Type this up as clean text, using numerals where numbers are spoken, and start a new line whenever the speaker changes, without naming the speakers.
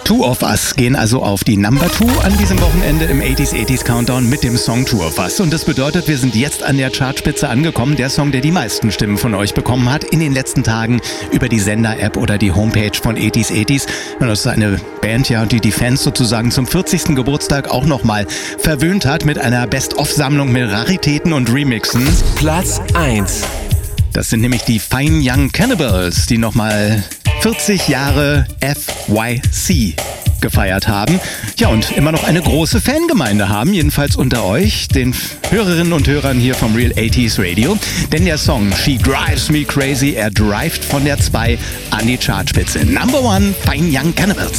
Two of Us gehen also auf die Number 2 an diesem Wochenende im 80s Countdown mit dem Song Two of Us. Und das bedeutet, wir sind jetzt an der Chartspitze angekommen. Der Song, der die meisten Stimmen von euch bekommen hat in den letzten Tagen über die Sender-App oder die Homepage von 80s. Und das ist eine Band, ja, die Fans sozusagen zum 40. Geburtstag auch nochmal verwöhnt hat mit einer Best-of-Sammlung mit Raritäten und Remixen.
Platz 1.
Das sind nämlich die Fine Young Cannibals, die nochmal 40 Jahre FYC gefeiert haben. Ja, und immer noch eine große Fangemeinde haben, jedenfalls unter euch, den Hörerinnen und Hörern hier vom Real 80s Radio. Denn der Song She Drives Me Crazy, er drivet von der 2 an die Chartspitze. Number 1, Fine Young Cannibals.